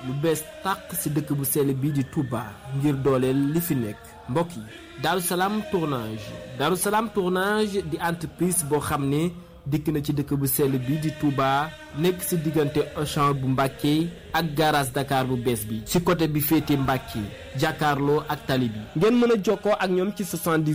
lu bees tàq ci dëkk bu sell bi di Touba ngir dooleel li fi nekk mbokk yi Darou Salam tournage di entreprise boo xam ne dikk na ci dëkk bu sell bi di Touba nekk ci diggante Auchan bu Mbàkke ak garage Dakar bu bees bi ci côté bi féete Mbàkke jàkkaarloo ak tali bi ngeen mën a jokkoo ak ñoom ci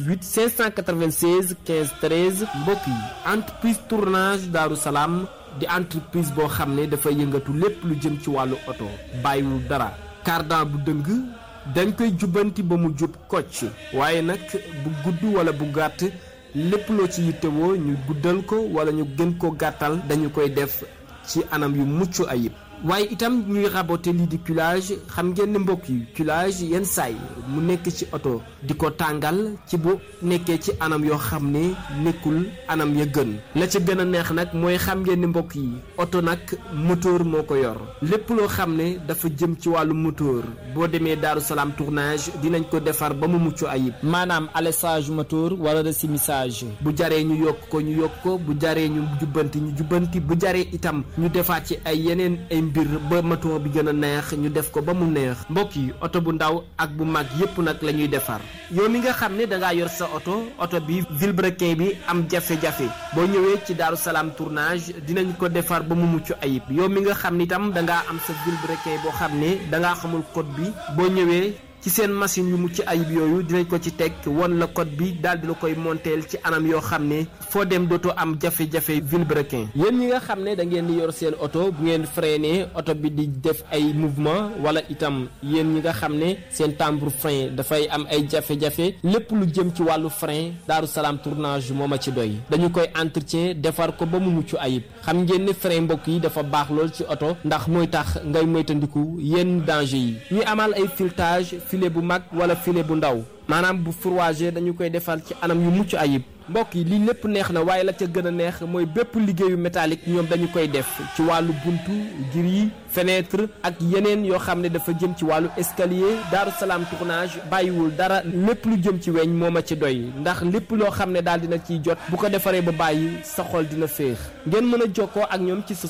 78 596 15 13 mbokk yi entreprise tournage Darou Salam di entreprise boo xam ne dafa yëngatu lépp lu jëm ci wàllu oto bàyyiwul dara cardan bu dëng dañ koy jubbanti ba mu jub kocc waaye nag bu gudd wala bu gàtt lépp loo ci yittewoo ñu guddal ko wala ñu gën ko gàttal dañu koy def ci anam yu mucc ayib waaye itam ñuy raboter lii di culage xam ngeen ne mbokk yi culage yenn saay mu nekk ci oto di ko tàngal ci bu nekkee ci anam yoo xam ne nekkul anam ya gën la ca gën a neex nag mooy xam ngeen ne mbokk yi oto nag moteur moo ko yor lépp loo xam ne dafa jëm ci wàllu moteur boo demee Darou Salam tournage dinañ ko defar ba mu mucc ayib maanaam alessage moteur wala resumissage bu jaree ñu yokk ko bu jaree ñu jubbanti bu jaree itam ñu defaat ci ay yeneen ay mbir ba moteur bi gën a neex ñu def ko ba mu neex mbokk yi oto bu ndaw ak bu mag yépp nag la ñuy defar yow mi nga xam ne dangaa yor sa oto bi vilebrequin bi am jafe-jafe boo ñëwee ci Darou Salam tournage dinañ ko defar ba mu mucc ayib yow mi nga xam ne itam dangaa am sa vilebrequin boo xam ne dangaa xamul code bi boo ñëwee ci seen machine yu mucc ayib yooyu dinañ ko ci teg won la code bi daal di la koy monteel ci anam yoo xam ne foo dem dootoo am jafe-jafe vilebrequin yéen ñi nga xam ne da ngeen di yor seen oto bu ngeen freiné oto bi di def ay mouvement wala itam yéen ñi nga xam ne seen timbre frein dafay am ay jafe-jafe lépp lu jëm ci wàllu frein Darou Salam tournage moo ma ci doy dañu koy entretien defar ko ba mu mucc ayib xam ngeen ne frein mbokk yi dafa baax lool ci oto ndax mooy tax ngay moytandiku yenn danger yi ñuy amal ay filetage filet bu mag wala filet bu ndaw maanaam bu fourragé dañu koy defal ci anam yu mucc ayib mbokk yi lii lépp neex na waaye la ca gën a neex mooy bépp liggéeyu métallique ñoom dañu koy def ci wàllu buntu gris fenêtre ak yeneen yoo xam ne dafa jëm ci wàllu escalier Darou Salam tournage bàyyiwul dara lépp lu jëm ci weñ moo ma ci doy ndax lépp loo xam ne daal dina ciy jot bu ko defaree ba bàyyi sa xol dina féex ngeen mën a jokkoo ak ñoom ci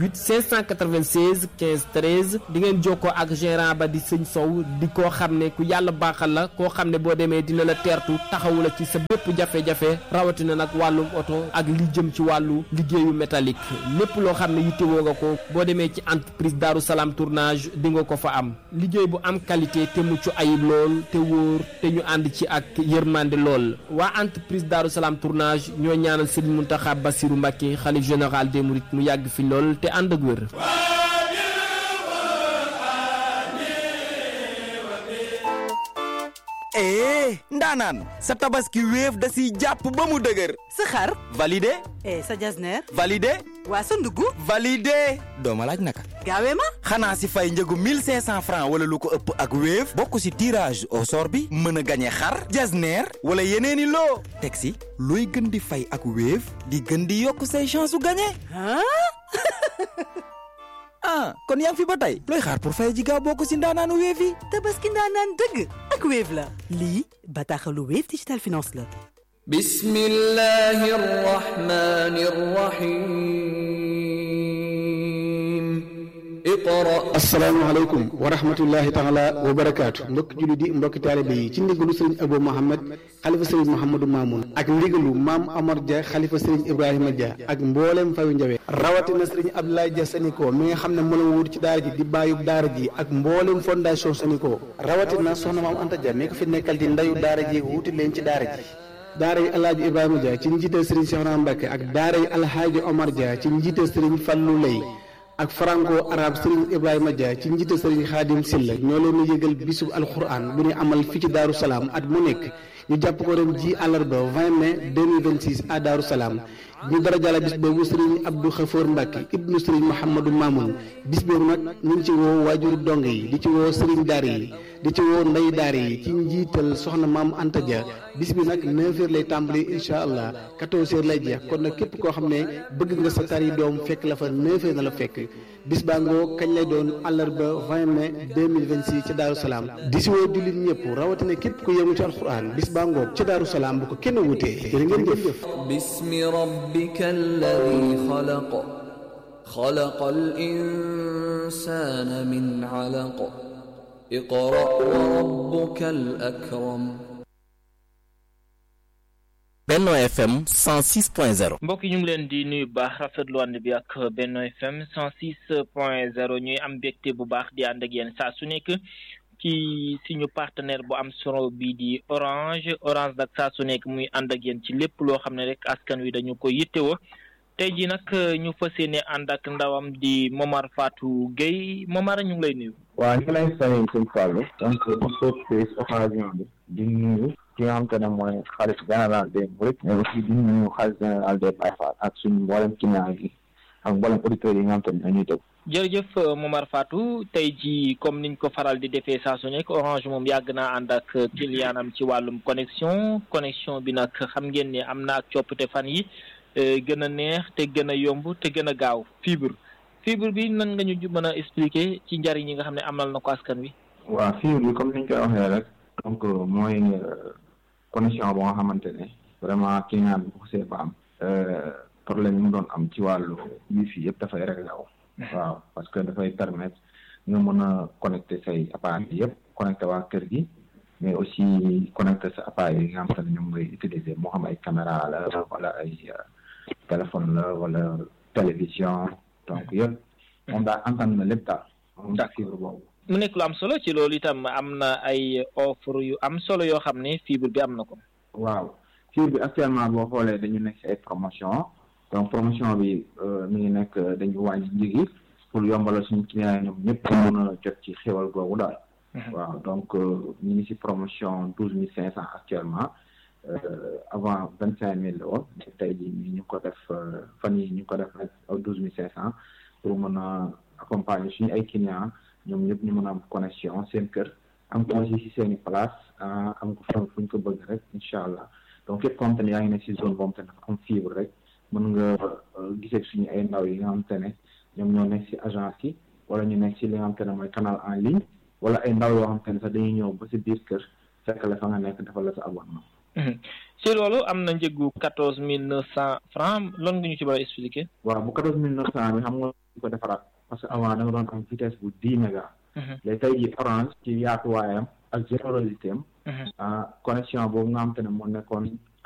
78 596 15 13 di ngeen jokkoo ak gérant ba di sëñ Sow di koo xam ne ku yàlla baaxal la koo xam ne boo demee dina la teertu taxawu la ci sa bépp jafe-jafe rawatina nag wàllum oto ak li jëm ci wàllu liggéeyu métallique lépp loo xam ne yittewoo nga ko boo demee ci entreprise Darou Salam tournage di nga ko fa am liggéey bu am qualité te mucc ayib lool te wóor te ñu ànd ci ak yërmande lool waa entreprise Darou Salam tournage ñoo ñaanal Serigne Mountakha Bassirou Mbacké xalif général des mourides mu yàgg fi lool te ànd ak wér. ndaanaan sa tabaski Wave da siy jàpp ba mu dëgër. sa xar validé. sa jasneer validé. waa sa ndugg validé. dooma laaj naka. gaawee ma. xanaa si fay njëgu 1500 francs wala lu ko ëpp ak Wave bokk si tirage au sort bi mën a gañe xar jasneer wala yeneeni loo teg si looy gën di fay ak Wave di gën di yokk say chance su gañe. kon yaa ngi fi ba tey looy xaar pour fay ji gaaw bokk si ndaanaanu Wave yi. tabaski ndaanaan dëgg ak Wave la. lii bataaxalu Wave Digital Finance la. bismillahi rahmani rahim. asalaamaaleykum wa rahmatullahi taala wa barakaatu mbokki julli di mbokki taalibe yi ci ndigalu sëriñ Abou Mohamed xalifa sëriñ Mouhamadou Mamoun ak ndigalu maam Amar Dia xalifa sëriñ Ibrahima Dia ak mbooleem fayu njawe rawatina sëriñ Abdoulaye Dia Saniko mi nga xam ne moo la wut ci daara ji di bàyyub daara ji ak mbooleem fondation Saniko rawatina soxna maam Anta Dia mi ko fi nekkal di ndayu daara ji wuti leen ci daara ji daara yi alhaaji Ibrahima Dia ci njiital sëriñ Cheikhouna Mbacké ak daara yi alhaaji Omar Dia ci njiital sëriñ Fallou Lay ak franco arabe Serigne Ibrahima Dia ci njiite Serigne Khadim Silla ñoo leen di yëgal bisub alquran bu ñu amal fii ci Darou Salam at mu nekk ñu jàpp ko ren ji àllarba 20 mai 2026 à Darou Salam ñu dara jàlla bis boobu Serigne Abdou Khafour Mbacke ibnu Serigne Mouhamadou Mamoun bis boobu nag ñu ngi ci woo waajuru dong yi di ci woo Serigne Daara yi di ci woo ndey daara yi ci njiital soxna maam Anta Dia bis bi nag 9h lay tàmbali incha allah 14h lay jeex kon nag képp koo xam ne bëgg nga sa tari doom fekk la fa 9h na la fekk bis baa ngoo kañ lay doon àllarba 20 mai 2026 ci Darou Salam di si woo jullit ñëpp rawatina képp ku yëngu ci alxuraan bis baa ngoo ci Darou Salam bu ko kenn wutee jërë ngeen jëf. bismi rabbika alladi xalaq خلق الإنسان من علق اقرأ وربك الأكرم Benno FM 106.0 mbokk yi ñu ngi leen di nuyu baax rafetlu ànd bi ak Benno FM 106.0 ñuy am mbégte bu baax di ànd ak yéen saa su nekk ci suñu partenaire bu am solo bi di Orange nag saa su nekk muy ànd ak yéen ci lépp loo xam ne rek askan wi dañu ko yittewoo tey jii nag ñu fas yéene ànd ak ndawam di Momar Fatou Gueye Momar ñu ngi lay nuyu. waaw ñu lay fay sëñ Fallou donc on profite occasion bi di nuyu ki nga xam te ne mooy xalifa général des Mourides mais aussi di nuyu xalifa général des Baye Fall ak suñu mboolem client yi ak mboolem auditeurs yi nga xam te ne dañuy dégg. jërëjëf Momar Fatou tey jii comme niñ ko faral di defee saa su nekk Orange moom yàgg naa ànd ak clientam ci wàllum connexion bi nag xam ngeen ne am na ak coppite fan yi gën a neex te gën a yomb te gën a gaaw fibre bi nan nga ñu mën a expliquer ci njariñ yi nga xam ne amal na ko askan wi. waaw fibre bi comme niñ koy waxee rek donc mooy connexion boo nga xamante ne vraiment client bi bu xasee ba am problème yi mu doon am ci wàllu wifi yëpp dafay réglé wu. waaw parce que dafay permettre nga mën a connecter say appareil yëpp connecté waa kër gi mais aussi connecté sa appareil yi nga xamante ne ñoom ngay utiliser moo xam ay caméra la wala ay téléphone la wala télévision donc yëpp moom daal entendre na lépp daal moom daal fibre boobu. mu nekk lu am solo ci loolu itam am na ay offre yu am solo yoo xam ne fibre bi am na ko. waaw fibre bi actuellement boo xoolee dañu nekk ci ay promotion donc promotion bi mi ngi nekk dañu wàññi njëg yi pour yombalal suñu client ñoom ñëpp mën a jot ci xéwal googu daal. waaw donc ñu ngi ci promotion 12500 actuellement avant 25000 la woon tey jii ñu ngi ko def fan yi ñu ngi ko def rek 12500 pour mën a accompagner suñu ay clients ñoom ñëpp ñu mën a am connexion seen kër am ko aussi ci seen i place am ko fan fu ñu ko bëgg rek incha allah donc képp comme te ne yaa ngi nekk ci zone boobu te dafa am fibre rek mën nga gisee suñu ay ndaw yi nga xam te ne ñoom ñoo nekk ci agence yi wala ñu nekk ci li nga xam te ne mooy canal en ligne wala ay ndaw yoo xam te ne sax dañuy ñëw ba ci biir kër fekk la fa nga nekk dafa la sa abonnement. ci loolu am na njëgu 14900 francs loolu nga ñu ci bëgg a expliquer. waaw bu 14900 bi xam nga ko defaraat parce que avant da nga doon am vitesse bu 10 méga. léegi tey jii Orange ci yaatuwaayam ak générosité am. connexion boobu nga xam te ne moo nekkoon